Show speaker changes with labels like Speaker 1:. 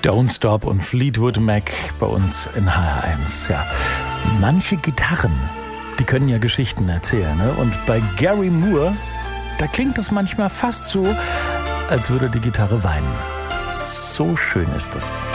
Speaker 1: Don't Stop und Fleetwood Mac bei uns in HR1. Ja, manche Gitarren, die können ja Geschichten erzählen, ne? Und bei Gary Moore, da klingt es manchmal fast so, als würde die Gitarre weinen. So schön ist es.